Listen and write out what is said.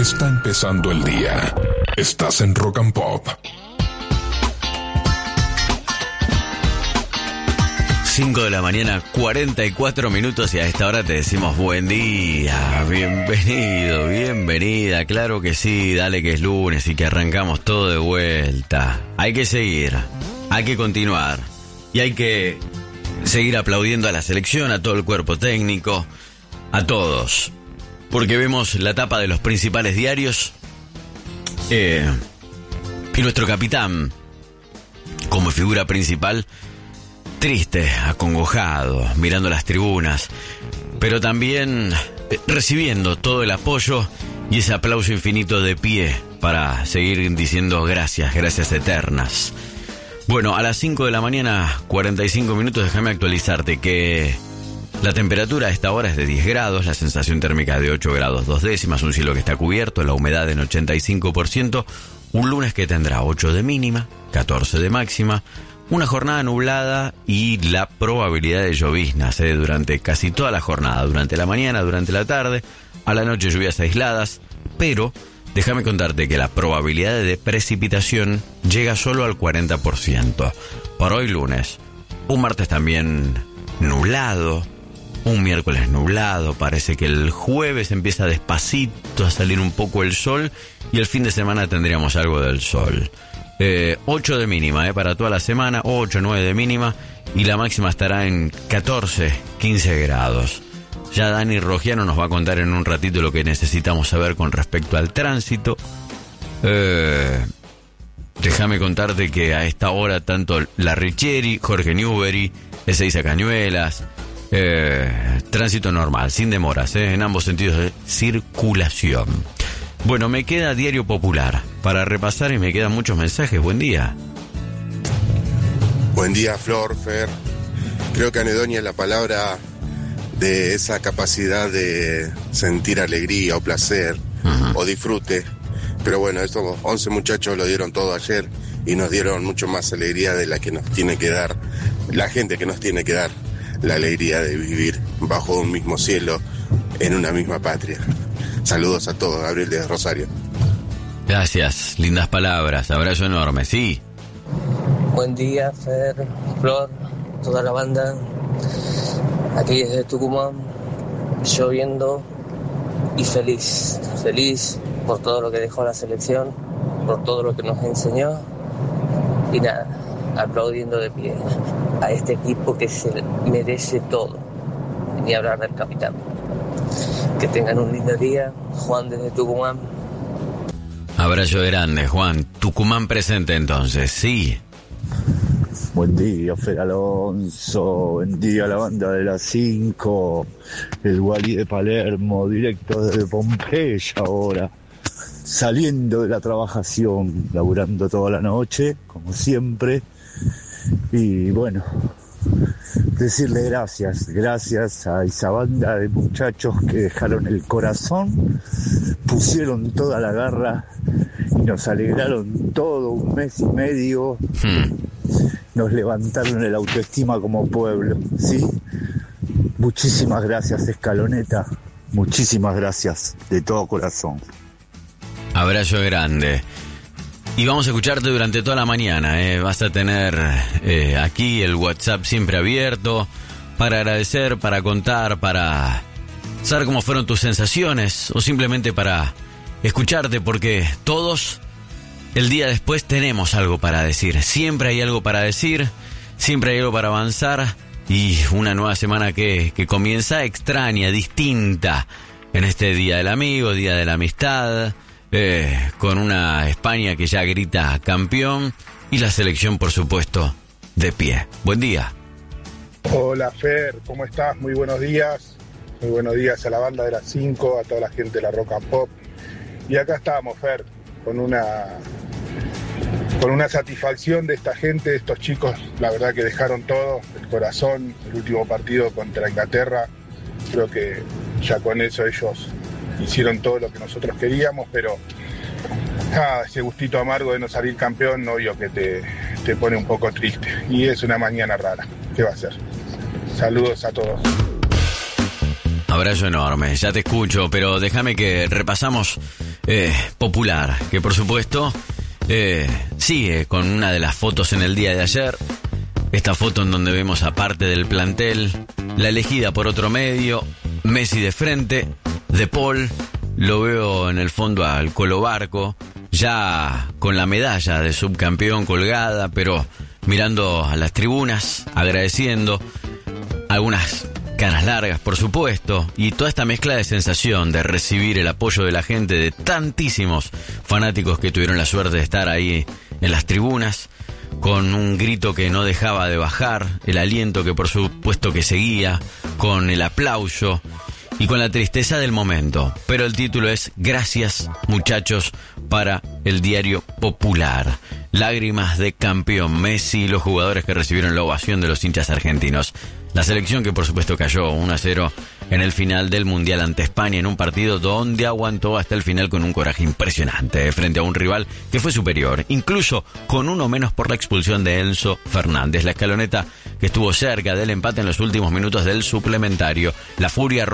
Está empezando el día. Estás en Rock and Pop. 5 de la mañana, 44 minutos, y a esta hora te decimos buen día, bienvenido, bienvenida, claro que sí, dale que es lunes y que arrancamos todo de vuelta. Hay que seguir, hay que continuar y hay que seguir aplaudiendo a la selección, a todo el cuerpo técnico, a todos, porque vemos la tapa de los principales diarios y nuestro capitán como figura principal, triste, acongojado, mirando las tribunas, pero también recibiendo todo el apoyo y ese aplauso infinito de pie para seguir diciendo gracias, gracias eternas. Bueno, a las 5 de la mañana, 45 minutos, déjame actualizarte que la temperatura a esta hora es de 10 grados, la sensación térmica de 8 grados 2 décimas, un cielo que está cubierto, la humedad en 85%, un lunes que tendrá 8 de mínima, 14 de máxima, una jornada nublada y la probabilidad de lloviznas durante casi toda la jornada, durante la mañana, durante la tarde, a la noche lluvias aisladas, pero déjame contarte que la probabilidad de precipitación llega solo al 40%. Por hoy lunes, un martes también nublado, un miércoles nublado, parece que el jueves empieza despacito a salir un poco el sol y el fin de semana tendríamos algo del sol. 8 de mínima para toda la semana, 8, 9 de mínima y la máxima estará en 14, 15 grados. Ya Dani Rogiano nos va a contar en un ratito lo que necesitamos saber con respecto al tránsito. Déjame contarte que a esta hora tanto la Richieri, Jorge Newbery, Ezeiza Cañuelas, tránsito normal, sin demoras, en ambos sentidos de circulación. Bueno, me queda Diario Popular para repasar y me quedan muchos mensajes. Buen día. Buen día, Flor, Fer. Creo que anedonia es la palabra de esa capacidad de sentir alegría o placer o disfrute. Pero bueno, estos 11 muchachos lo dieron todo ayer y nos dieron mucho más alegría de la que nos tiene que dar la gente que nos tiene que dar la alegría de vivir bajo un mismo cielo en una misma patria. Saludos a todos, Gabriel de Rosario. Gracias, lindas palabras, abrazo enorme, sí. Buen día, Fer, Flor, toda la banda. Aquí desde Tucumán, lloviendo y feliz por todo lo que dejó la selección, por todo lo que nos enseñó. Y nada, aplaudiendo de pie a este equipo que se merece todo. Ni hablar del capitán. Que tengan un lindo día. Juan desde Tucumán. Abrazo grande, Juan. Tucumán presente entonces, sí. Buen día, Fer Alonso. Buen día, la banda de las 5. El Gualí de Palermo, directo desde Pompeya ahora. Saliendo de la trabajación, laburando toda la noche, como siempre. Y bueno, decirle gracias a esa banda de muchachos que dejaron el corazón, pusieron toda la garra y nos alegraron todo un mes y medio, nos levantaron el autoestima como pueblo, ¿sí? Muchísimas gracias, Escaloneta, muchísimas gracias de todo corazón. Abrazo grande. Y vamos a escucharte durante toda la mañana, vas a tener aquí el WhatsApp siempre abierto para agradecer, para contar, para saber cómo fueron tus sensaciones o simplemente para escucharte, porque todos el día después tenemos algo para decir. Siempre hay algo para decir, siempre hay algo para avanzar y una nueva semana que comienza extraña, distinta en este Día del Amigo, Día de la Amistad. Con una España que ya grita campeón y la selección, por supuesto, de pie. Buen día. Hola, Fer, ¿cómo estás? Muy buenos días. Muy buenos días a la banda de las 5, a toda la gente de la Rock and Pop. Y acá estamos, Fer, con una satisfacción de esta gente, de estos chicos, la verdad que dejaron todo, el corazón, el último partido contra Inglaterra. Creo que ya con eso ellos hicieron todo lo que nosotros queríamos, pero ese gustito amargo de no salir campeón, obvio que te pone un poco triste. Y es una mañana rara. ¿Qué va a ser? Saludos a todos. Abrazo enorme, ya te escucho, pero déjame que repasamos popular, que por supuesto sigue con una de las fotos en el día de ayer. Esta foto en donde vemos a parte del plantel, la elegida por otro medio, Messi de frente, De Paul, lo veo en el fondo al Colo Barco, ya con la medalla de subcampeón colgada, pero mirando a las tribunas, agradeciendo, algunas caras largas por supuesto, y toda esta mezcla de sensación de recibir el apoyo de la gente, de tantísimos fanáticos que tuvieron la suerte de estar ahí en las tribunas, con un grito que no dejaba de bajar, el aliento que por supuesto que seguía, con el aplauso y con la tristeza del momento. Pero el título es Gracias muchachos para el diario Popular. Lágrimas de campeón Messi y los jugadores que recibieron la ovación de los hinchas argentinos. La selección que por supuesto cayó 1-0 en el final del Mundial ante España, en un partido donde aguantó hasta el final con un coraje impresionante frente a un rival que fue superior, incluso con uno menos por la expulsión de Enzo Fernández. La escaloneta que estuvo cerca del empate en los últimos minutos del suplementario. La furia